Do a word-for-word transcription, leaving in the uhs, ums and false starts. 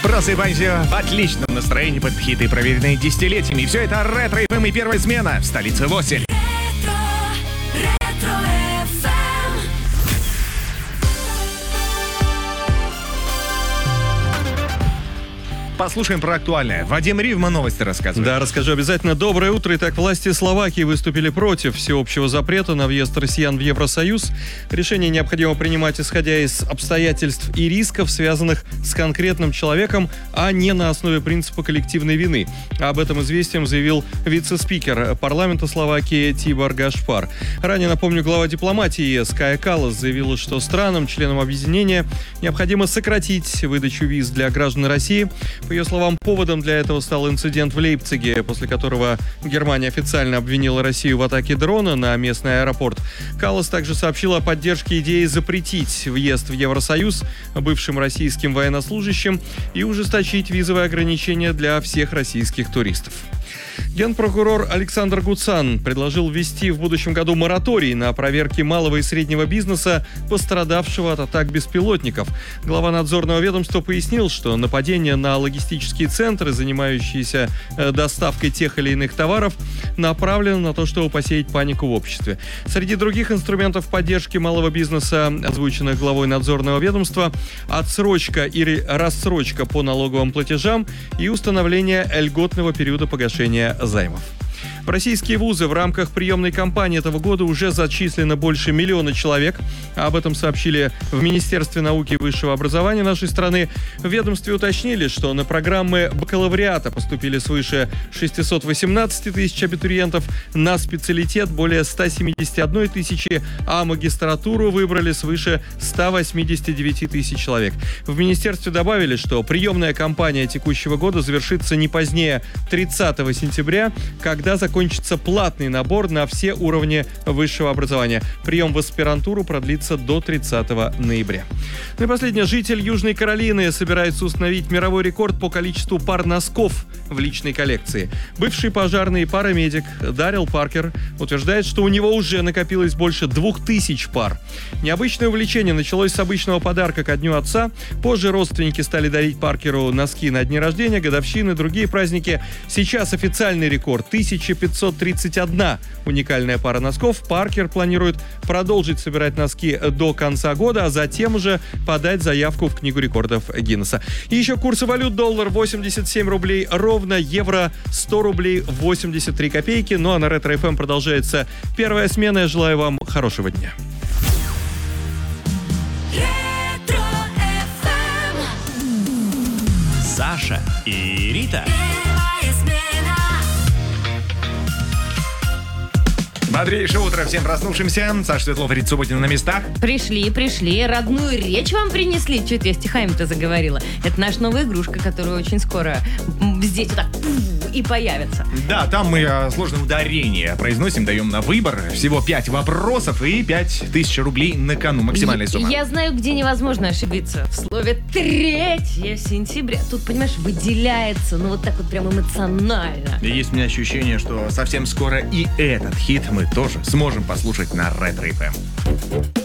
Просыпайся в отличном настроении под хиты, проверенные десятилетиями. И все это Ретро эф эм и первая смена в столице восемь. Послушаем про актуальное. Вадим Ривма новости рассказывает. Да, расскажу обязательно. Доброе утро. Итак, власти Словакии выступили против всеобщего запрета на въезд россиян в Евросоюз. Решение необходимо принимать, исходя из обстоятельств и рисков, связанных с конкретным человеком, а не на основе принципа коллективной вины. Об этом известием заявил вице-спикер парламента Словакии Тибор Гашпар. Ранее, напомню, глава дипломатии ЕС Кая Каллас заявила, что странам, членам объединения, необходимо сократить выдачу виз для граждан России. По ее словам, поводом для этого стал инцидент в Лейпциге, после которого Германия официально обвинила Россию в атаке дрона на местный аэропорт. Каллас также сообщил о поддержке идеи запретить въезд в Евросоюз бывшим российским военнослужащим и ужесточить визовые ограничения для всех российских туристов. Генпрокурор Александр Гуцан предложил ввести в будущем году мораторий на проверки малого и среднего бизнеса, пострадавшего от атак беспилотников. Глава надзорного ведомства пояснил, что нападение на логистические центры, занимающиеся доставкой тех или иных товаров, направлено на то, чтобы посеять панику в обществе. Среди других инструментов поддержки малого бизнеса, озвученных главой надзорного ведомства, отсрочка или рассрочка по налоговым платежам и установление льготного периода погашения займов. В российские вузы в рамках приемной кампании этого года уже зачислено больше миллиона человек. Об этом сообщили в Министерстве науки и высшего образования нашей страны. В ведомстве уточнили, что на программы бакалавриата поступили свыше шестьсот восемнадцать тысяч абитуриентов, на специалитет более сто семьдесят одна тысяча, а магистратуру выбрали свыше сто восемьдесят девять тысяч человек. В Министерстве добавили, что приемная кампания текущего года завершится не позднее тридцатого сентября, когда закончится Кончится платный набор на все уровни высшего образования. Прием в аспирантуру продлится до тридцатого ноября. Ну и последнее. Житель Южной Каролины собирается установить мировой рекорд по количеству пар носков в личной коллекции. Бывший пожарный парамедик Даррел Паркер утверждает, что у него уже накопилось больше двух тысяч пар. Необычное увлечение началось с обычного подарка ко Дню Отца. Позже родственники стали дарить Паркеру носки на дни рождения, годовщины, другие праздники. Сейчас официальный рекорд – тысяча пятьсот тридцать одна уникальная пара носков. Паркер планирует продолжить собирать носки до конца года, а затем уже подать заявку в Книгу рекордов Гиннесса. И еще курсы валют: доллар восемьдесят семь рублей ровно, евро сто рублей восемьдесят три копейки. Ну а на Ретро эф эм продолжается первая смена. Я желаю вам хорошего дня. Саша и Рита. Бодрейшее утро всем проснувшимся. Саша Светлов, Рита Субботина на местах. Пришли, пришли. Родную речь вам принесли. Чуть я стихами-то заговорила. Это наша новая игрушка, которая очень скоро здесь вот так и появится. Да, там мы сложное ударение произносим, даем на выбор. Всего пять вопросов и пять тысяч рублей на кону. Максимальная сумма. Я знаю, где невозможно ошибиться. В слове третьего сентября. Тут, понимаешь, выделяется, ну вот так вот прям эмоционально. И есть у меня ощущение, что совсем скоро и этот хит мы тоже сможем послушать на Ретро эф эм.